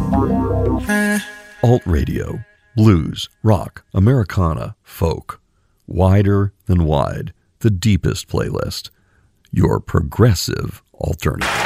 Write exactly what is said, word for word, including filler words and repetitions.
Alt radio, blues, rock, Americana, folk. Wider than wide, the deepest playlist. Your progressive alternative.